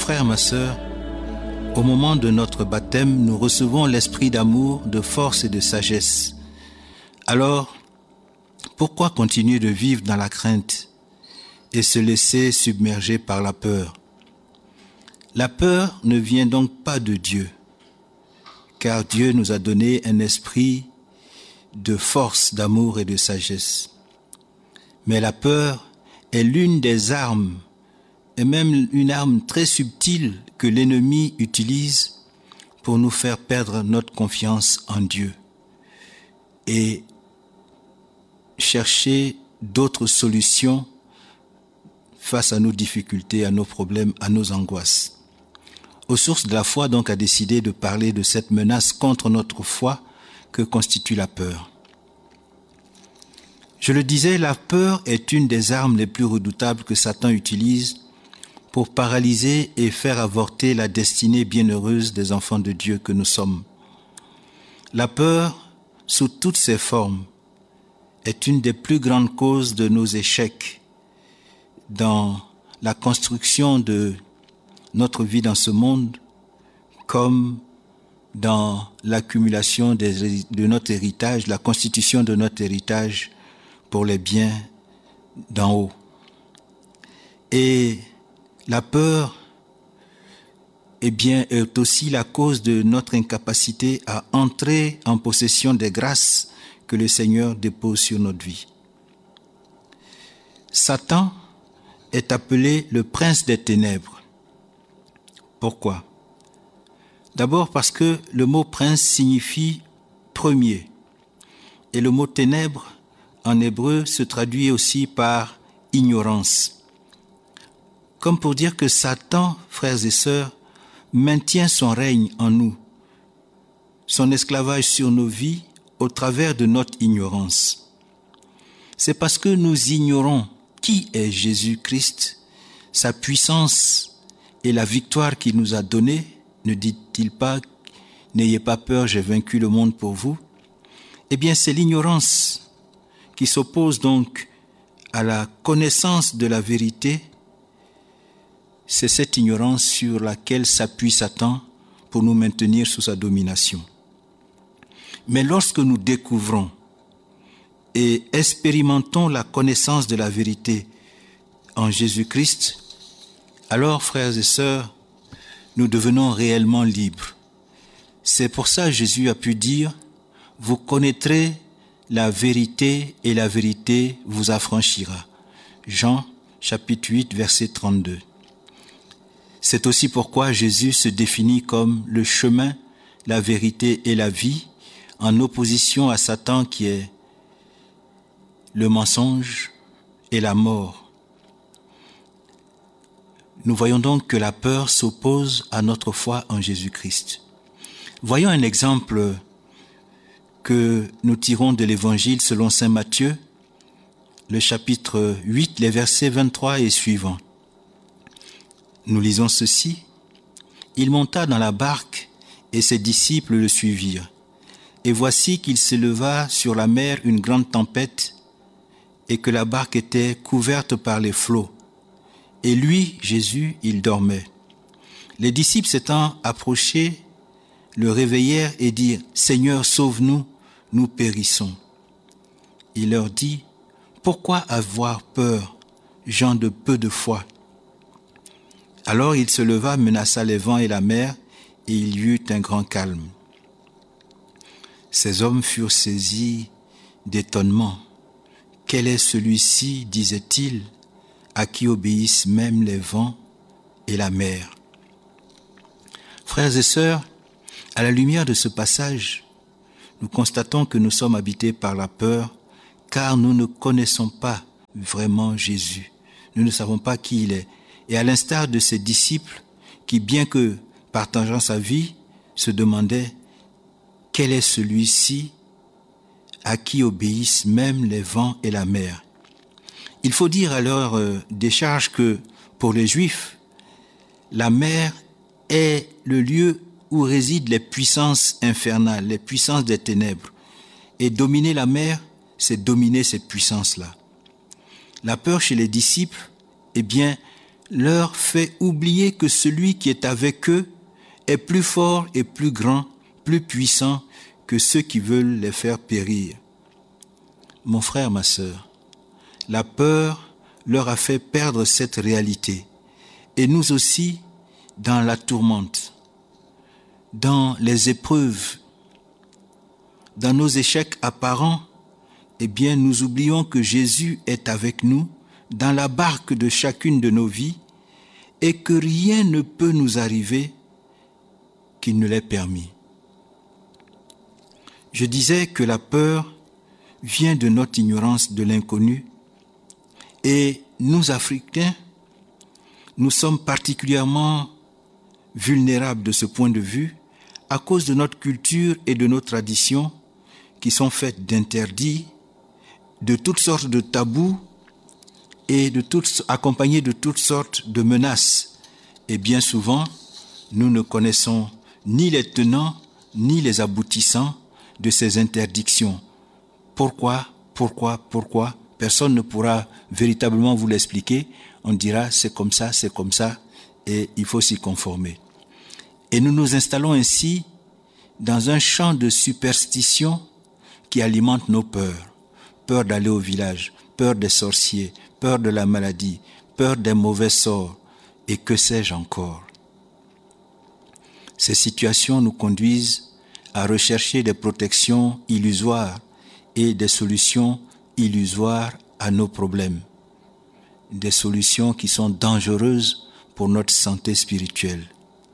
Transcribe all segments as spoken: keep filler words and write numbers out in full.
frère, ma sœur, au moment de notre baptême, nous recevons l'esprit d'amour, de force et de sagesse. Alors, pourquoi continuer de vivre dans la crainte et se laisser submerger par la peur? La peur ne vient donc pas de Dieu, car Dieu nous a donné un esprit de force, d'amour et de sagesse. Mais la peur est l'une des armes, et même une arme très subtile que l'ennemi utilise pour nous faire perdre notre confiance en Dieu et chercher d'autres solutions face à nos difficultés, à nos problèmes, à nos angoisses. Aux sources de la foi, donc, a décidé de parler de cette menace contre notre foi que constitue la peur. Je le disais, la peur est une des armes les plus redoutables que Satan utilise pour paralyser et faire avorter la destinée bienheureuse des enfants de Dieu que nous sommes. La peur, sous toutes ses formes, est une des plus grandes causes de nos échecs dans la construction de notre vie dans ce monde, comme dans l'accumulation des, de notre héritage, la constitution de notre héritage pour les biens d'en haut. Et la peur, eh bien, est aussi la cause de notre incapacité à entrer en possession des grâces que le Seigneur dépose sur notre vie. Satan est appelé le prince des ténèbres. Pourquoi? D'abord parce que le mot prince signifie premier. Et le mot ténèbres en hébreu se traduit aussi par ignorance. Comme pour dire que Satan, frères et sœurs, maintient son règne en nous, son esclavage sur nos vies au travers de notre ignorance. C'est parce que nous ignorons qui est Jésus-Christ, sa puissance et la victoire qu'il nous a donnée. Ne dit-il pas « N'ayez pas peur, j'ai vaincu le monde pour vous » Eh bien, c'est l'ignorance qui s'oppose donc à la connaissance de la vérité. C'est cette ignorance sur laquelle s'appuie Satan pour nous maintenir sous sa domination. Mais lorsque nous découvrons et expérimentons la connaissance de la vérité en Jésus-Christ, alors, frères et sœurs, nous devenons réellement libres. C'est pour ça que Jésus a pu dire « Vous connaîtrez la vérité et la vérité vous affranchira ». Jean chapitre huit, verset trente-deux. C'est aussi pourquoi Jésus se définit comme le chemin, la vérité et la vie, en opposition à Satan qui est le mensonge et la mort. Nous voyons donc que la peur s'oppose à notre foi en Jésus-Christ. Voyons un exemple que nous tirons de l'Évangile selon saint Matthieu, le chapitre huit, les versets vingt-trois et suivants. Nous lisons ceci. « Il monta dans la barque et ses disciples le suivirent. Et voici qu'il s'éleva sur la mer une grande tempête et que la barque était couverte par les flots. Et lui, Jésus, il dormait. Les disciples s'étant approchés, le réveillèrent et dirent « Seigneur, sauve-nous, nous périssons. » Il leur dit « Pourquoi avoir peur, gens de peu de foi ?» Alors il se leva, menaça les vents et la mer, et il y eut un grand calme. Ces hommes furent saisis d'étonnement. « Quel est celui-ci, disaient-ils, à qui obéissent même les vents et la mer ?» Frères et sœurs, à la lumière de ce passage, nous constatons que nous sommes habités par la peur, car nous ne connaissons pas vraiment Jésus. Nous ne savons pas qui il est. Et à l'instar de ses disciples, qui, bien que partageant sa vie, se demandaient « Quel est celui-ci à qui obéissent même les vents et la mer ?» Il faut dire à leur euh, décharge que, pour les Juifs, la mer est le lieu où résident les puissances infernales, les puissances des ténèbres. Et dominer la mer, c'est dominer ces puissances-là. La peur chez les disciples, eh bien, leur fait oublier que celui qui est avec eux est plus fort et plus grand, plus puissant que ceux qui veulent les faire périr. Mon frère, ma sœur, la peur leur a fait perdre cette réalité. Et nous aussi, dans la tourmente, dans les épreuves, dans nos échecs apparents, eh bien, nous oublions que Jésus est avec nous dans la barque de chacune de nos vies et que rien ne peut nous arriver qu'il ne l'ait permis. Je disais que la peur vient de notre ignorance de l'inconnu et nous, Africains, nous sommes particulièrement vulnérables de ce point de vue à cause de notre culture et de nos traditions qui sont faites d'interdits, de toutes sortes de tabous et de toutes, accompagnés de toutes sortes de menaces. Et bien souvent, nous ne connaissons ni les tenants ni les aboutissants de ces interdictions. Pourquoi, pourquoi, pourquoi? Personne ne pourra véritablement vous l'expliquer. On dira c'est comme ça, c'est comme ça et il faut s'y conformer. Et nous nous installons ainsi dans un champ de superstition qui alimente nos peurs. Peur d'aller au village, peur des sorciers, peur de la maladie, peur des mauvais sorts et que sais-je encore. Ces situations nous conduisent à rechercher des protections illusoires et des solutions illusoires à nos problèmes. Des solutions qui sont dangereuses pour notre santé spirituelle.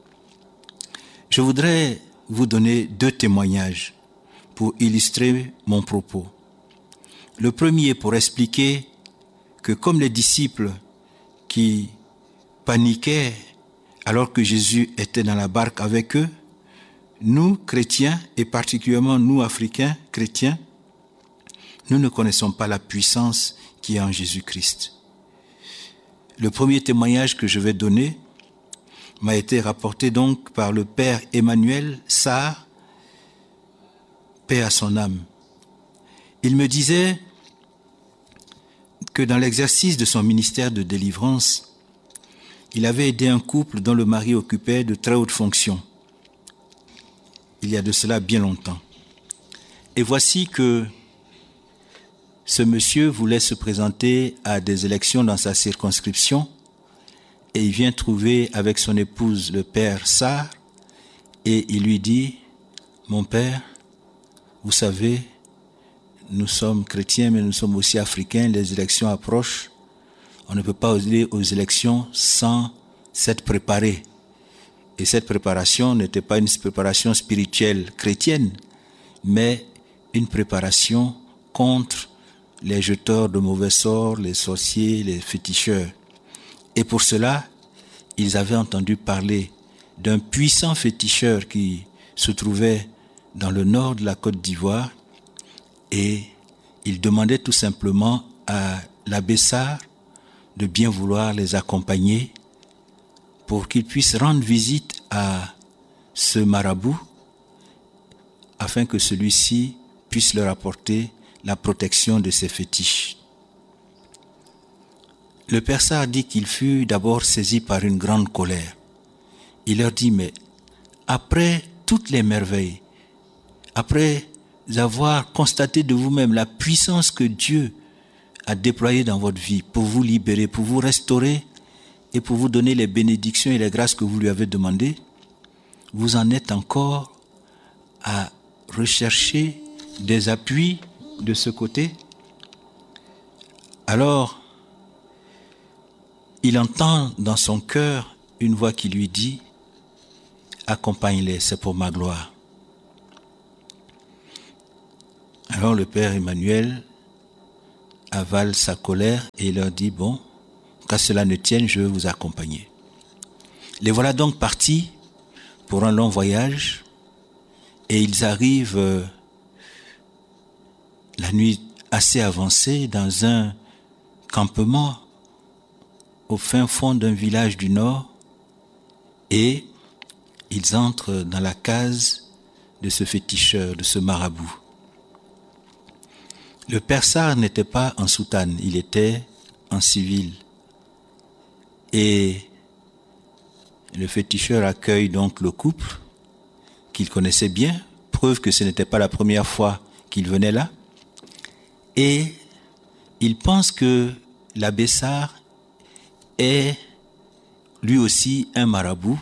Je voudrais vous donner deux témoignages pour illustrer mon propos. Le premier pour expliquer que comme les disciples qui paniquaient alors que Jésus était dans la barque avec eux, nous, chrétiens, et particulièrement nous, Africains, chrétiens, nous ne connaissons pas la puissance qui est en Jésus-Christ. Le premier témoignage que je vais donner m'a été rapporté donc par le père Emmanuel Sarr, paix à son âme. Il me disait que dans l'exercice de son ministère de délivrance, il avait aidé un couple dont le mari occupait de très hautes fonctions. Il y a de cela bien longtemps. Et voici que ce monsieur voulait se présenter à des élections dans sa circonscription et il vient trouver avec son épouse le père Sarr et il lui dit « Mon père, vous savez, nous sommes chrétiens mais nous sommes aussi africains, les élections approchent. On ne peut pas aller aux élections sans s'être préparé. Et cette préparation n'était pas une préparation spirituelle chrétienne, mais une préparation contre les jeteurs de mauvais sorts, les sorciers, les féticheurs. Et pour cela, ils avaient entendu parler d'un puissant féticheur qui se trouvait dans le nord de la Côte d'Ivoire et ils demandaient tout simplement à l'abbé Sarr de bien vouloir les accompagner pour qu'ils puissent rendre visite à ce marabout afin que celui-ci puisse leur apporter la protection de ces fétiches. Le père Sarr dit qu'il fut d'abord saisi par une grande colère. Il leur dit, mais après toutes les merveilles, après avoir constaté de vous-même la puissance que Dieu a déployée dans votre vie pour vous libérer, pour vous restaurer et pour vous donner les bénédictions et les grâces que vous lui avez demandées, vous en êtes encore à rechercher des appuis de ce côté. Alors, il entend dans son cœur une voix qui lui dit « Accompagne-les, c'est pour ma gloire ». Alors le père Emmanuel avale sa colère et leur dit « Bon, qu'à cela ne tienne, je vais vous accompagner ». Les voilà donc partis pour un long voyage et ils arrivent euh, la nuit assez avancée dans un campement au fin fond d'un village du nord et ils entrent dans la case de ce féticheur, de ce marabout. Le père Sarr n'était pas en soutane, il était en civil. Et le féticheur accueille donc le couple qu'il connaissait bien, preuve que ce n'était pas la première fois qu'il venait là. Et il pense que l'abbé Sarr est lui aussi un marabout,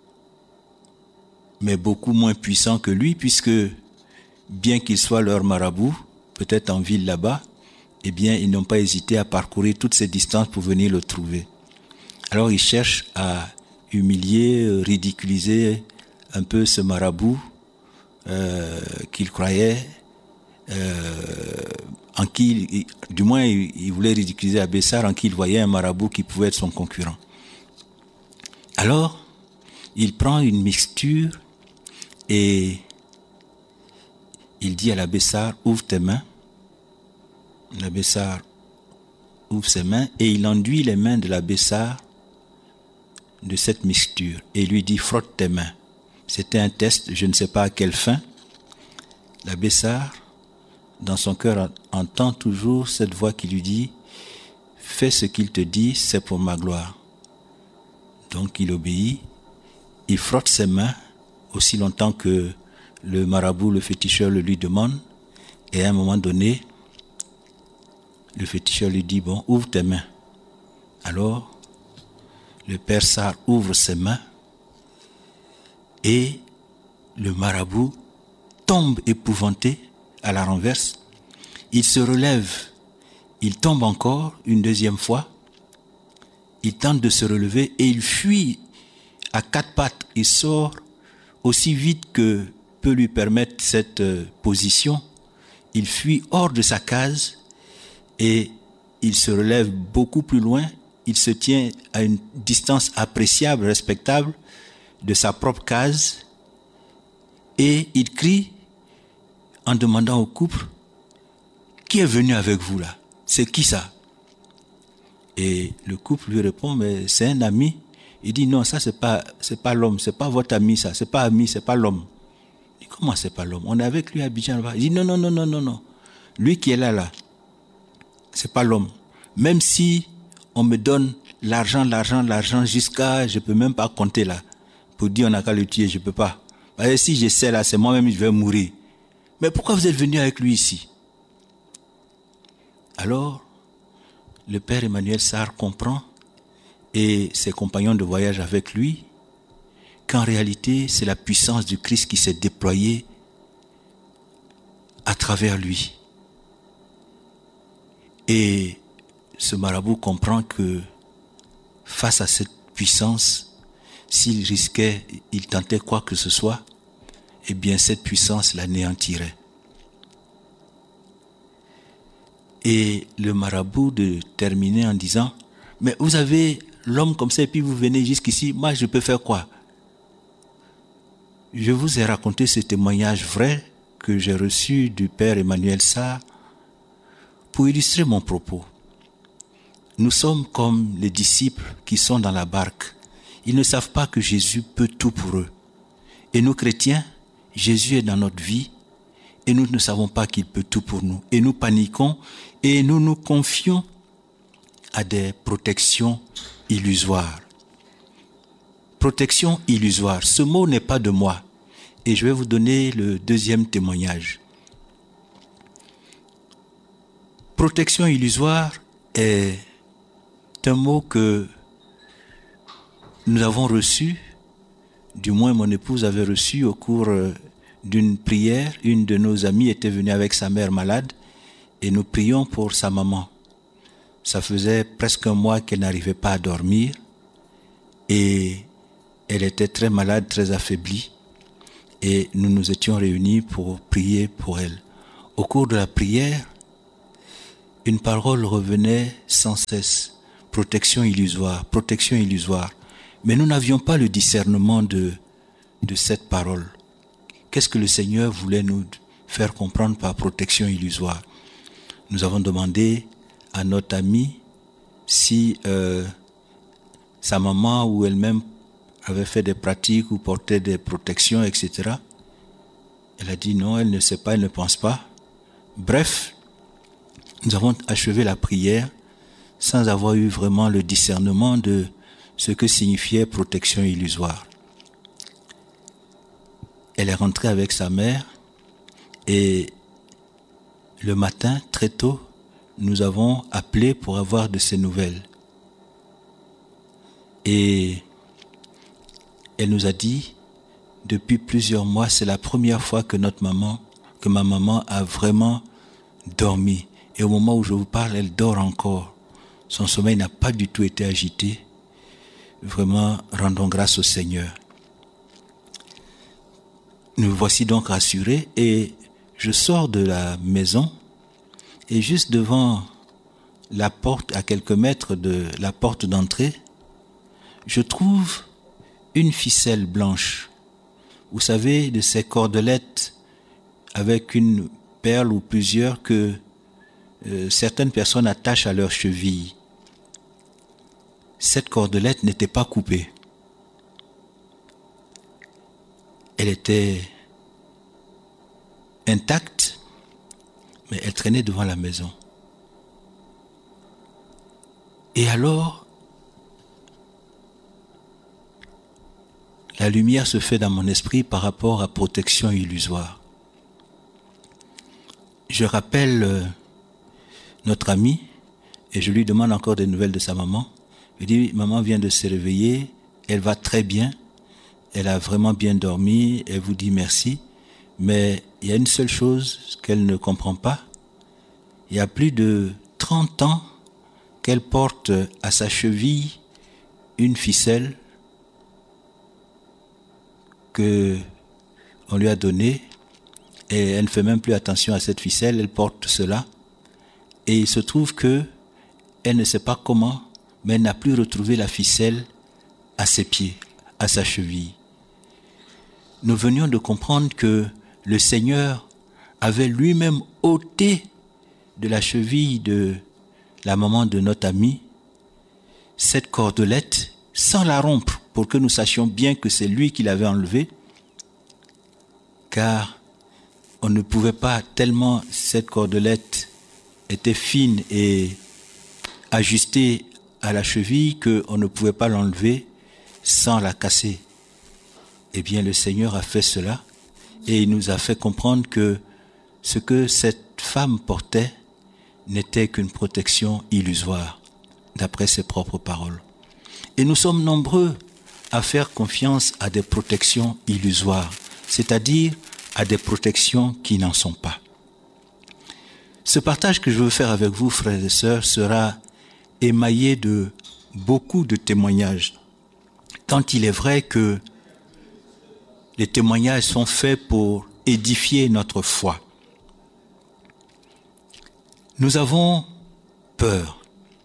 mais beaucoup moins puissant que lui, puisque bien qu'il soit leur marabout, peut-être en ville là-bas, eh bien, ils n'ont pas hésité à parcourir toutes ces distances pour venir le trouver. Alors, ils cherchent à humilier, ridiculiser un peu ce marabout euh, qu'ils croyaient, euh, en qui, du moins, ils voulaient ridiculiser Abbé Sarr, en qui ils voyaient un marabout qui pouvait être son concurrent. Alors, il prend une mixture et il dit à l'abbé Sarr, ouvre tes mains. L'abbé Sarr ouvre ses mains et il enduit les mains de l'abbé Sarr de cette mixture et lui dit, frotte tes mains. C'était un test, je ne sais pas à quelle fin. L'abbé Sarr, dans son cœur, entend toujours cette voix qui lui dit, fais ce qu'il te dit, c'est pour ma gloire. Donc il obéit, il frotte ses mains aussi longtemps que le marabout, le féticheur le lui demande, et à un moment donné, le féticheur lui dit, bon, ouvre tes mains. Alors, le père Sarr ouvre ses mains et le marabout tombe épouvanté à la renverse. Il se relève, il tombe encore une deuxième fois, il tente de se relever et il fuit à quatre pattes. Il sort aussi vite que peut lui permettre cette euh, position. Il fuit hors de sa case et il se relève beaucoup plus loin. Il se tient à une distance appréciable, respectable de sa propre case et il crie en demandant au couple, qui est venu avec vous là? C'est qui ça? Et le couple lui répond, mais c'est un ami. Il dit, non, ça c'est pas, c'est pas l'homme, c'est pas votre ami ça, c'est pas ami, c'est pas l'homme. Il dit, comment c'est pas l'homme? On est avec lui à Abidjan là-bas. Il dit, non, non, non, non, non, non. Lui qui est là, là, c'est pas l'homme. Même si on me donne l'argent, l'argent, l'argent, jusqu'à, je peux même pas compter là, pour dire on n'a qu'à le tuer, je peux pas. Parce que si j'essaie là, c'est moi-même, je vais mourir. Mais pourquoi vous êtes venu avec lui ici? Alors, le père Emmanuel Sarr comprend, et ses compagnons de voyage avec lui, qu'en réalité, c'est la puissance du Christ qui s'est déployée à travers lui. Et ce marabout comprend que face à cette puissance, s'il risquait, il tentait quoi que ce soit, eh bien cette puissance l'anéantirait. Et le marabout de terminer en disant, mais vous avez l'homme comme ça et puis vous venez jusqu'ici, moi je peux faire quoi? Je vous ai raconté ce témoignage vrai que j'ai reçu du père Emmanuel Sarr pour illustrer mon propos. Nous sommes comme les disciples qui sont dans la barque. Ils ne savent pas que Jésus peut tout pour eux. Et nous chrétiens, Jésus est dans notre vie et nous ne savons pas qu'il peut tout pour nous. Et nous paniquons et nous nous confions à des protections illusoires. Protection illusoire, ce mot n'est pas de moi. Et je vais vous donner le deuxième témoignage. Protection illusoire est un mot que nous avons reçu, du moins mon épouse avait reçu au cours d'une prière. Une de nos amies était venue avec sa mère malade et nous prions pour sa maman. Ça faisait presque un mois qu'elle n'arrivait pas à dormir et elle était très malade, très affaiblie et nous nous étions réunis pour prier pour elle. Au cours de la prière, une parole revenait sans cesse. Protection illusoire, protection illusoire. Mais nous n'avions pas le discernement de, de cette parole. Qu'est-ce que le Seigneur voulait nous faire comprendre par protection illusoire? Nous avons demandé à notre amie si euh, sa maman ou elle-même avait fait des pratiques ou portait des protections, et cetera. Elle a dit non, elle ne sait pas, elle ne pense pas. Bref, nous avons achevé la prière sans avoir eu vraiment le discernement de ce que signifiait protection illusoire. Elle est rentrée avec sa mère et le matin, très tôt, nous avons appelé pour avoir de ses nouvelles. Et elle nous a dit, depuis plusieurs mois, c'est la première fois que notre maman, que ma maman a vraiment dormi. Et au moment où je vous parle, elle dort encore. Son sommeil n'a pas du tout été agité. Vraiment, rendons grâce au Seigneur. Nous voici donc rassurés et je sors de la maison et juste devant la porte, à quelques mètres de la porte d'entrée, je trouve une ficelle blanche. Vous savez, de ces cordelettes avec une perle ou plusieurs que euh, certaines personnes attachent à leurs chevilles. Cette cordelette n'était pas coupée. Elle était intacte, mais elle traînait devant la maison. Et alors, la lumière se fait dans mon esprit par rapport à protection illusoire. Je rappelle euh, notre ami et je lui demande encore des nouvelles de sa maman. Je dis, maman vient de se réveiller, elle va très bien, elle a vraiment bien dormi, elle vous dit merci, mais il y a une seule chose qu'elle ne comprend pas. Il y a plus de trente ans qu'elle porte à sa cheville une ficelle que on lui a donnée et elle ne fait même plus attention à cette ficelle, elle porte cela et il se trouve que elle ne sait pas comment, mais elle n'a plus retrouvé la ficelle à ses pieds, à sa cheville. Nous venions de comprendre que le Seigneur avait lui-même ôté de la cheville de la maman de notre ami cette cordelette sans la rompre pour que nous sachions bien que c'est lui qui l'avait enlevée, car on ne pouvait pas, tellement cette cordelette était fine et ajustée à la cheville qu'on ne pouvait pas l'enlever sans la casser. Eh bien, le Seigneur a fait cela et il nous a fait comprendre que ce que cette femme portait n'était qu'une protection illusoire, d'après ses propres paroles. Et nous sommes nombreux à faire confiance à des protections illusoires, c'est-à-dire à des protections qui n'en sont pas. Ce partage que je veux faire avec vous, frères et sœurs, sera émaillé de beaucoup de témoignages. Tant il est vrai que les témoignages sont faits pour édifier notre foi. Nous avons peur.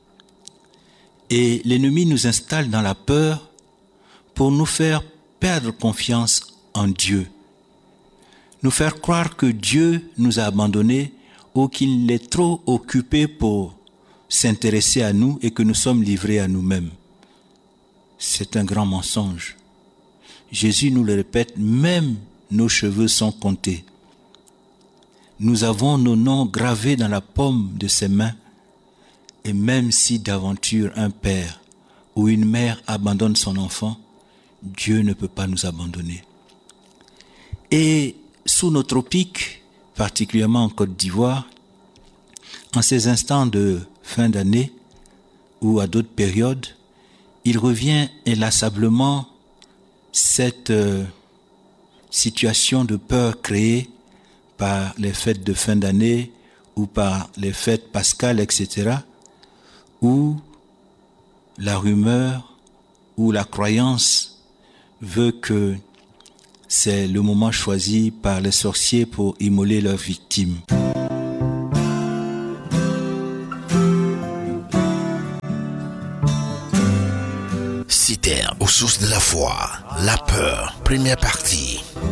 Et l'ennemi nous installe dans la peur pour nous faire perdre confiance en Dieu. Nous faire croire que Dieu nous a abandonnés ou qu'il est trop occupé pour s'intéresser à nous et que nous sommes livrés à nous-mêmes. C'est un grand mensonge. Jésus nous le répète, même nos cheveux sont comptés. Nous avons nos noms gravés dans la paume de ses mains. Et même si d'aventure un père ou une mère abandonne son enfant, Dieu ne peut pas nous abandonner. Et sous nos tropiques, particulièrement en Côte d'Ivoire, en ces instants de fin d'année ou à d'autres périodes, il revient inlassablement cette euh, situation de peur créée par les fêtes de fin d'année ou par les fêtes pascales, et cetera, où la rumeur ou la croyance veut que c'est le moment choisi par les sorciers pour immoler leurs victimes. Citer aux sources de la foi, la peur, première partie.